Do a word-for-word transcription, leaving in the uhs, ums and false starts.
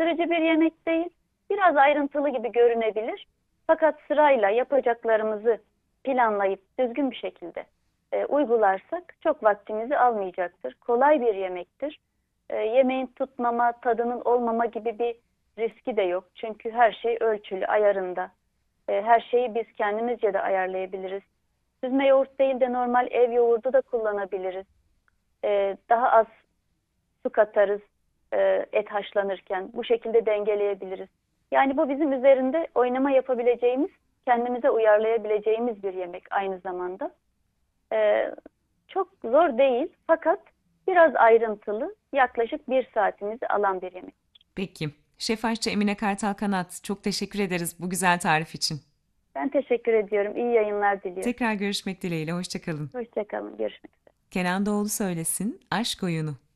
uğraştırıcı bir yemek değil. Biraz ayrıntılı gibi görünebilir. Fakat sırayla yapacaklarımızı planlayıp düzgün bir şekilde e, uygularsak çok vaktimizi almayacaktır. Kolay bir yemektir. E, yemeğin tutmama, tadının olmama gibi bir riski de yok. Çünkü her şey ölçülü, ayarında. E, her şeyi biz kendimizce de ayarlayabiliriz. Süzme yoğurt değil de normal ev yoğurdu da kullanabiliriz. E, daha az su katarız e, et haşlanırken. Bu şekilde dengeleyebiliriz. Yani bu bizim üzerinde oynama yapabileceğimiz, kendimize uyarlayabileceğimiz bir yemek aynı zamanda. E, Çok zor değil fakat biraz ayrıntılı, yaklaşık bir saatimizi alan bir yemek. Peki. Şef Aşçı Emine Kartal Kanat, çok teşekkür ederiz bu güzel tarif için. Ben teşekkür ediyorum. İyi yayınlar diliyorum. Tekrar görüşmek dileğiyle, hoşça kalın. Hoşça kalın. Görüşmek üzere. Kenan Doğulu söylesin, Aşk Oyunu.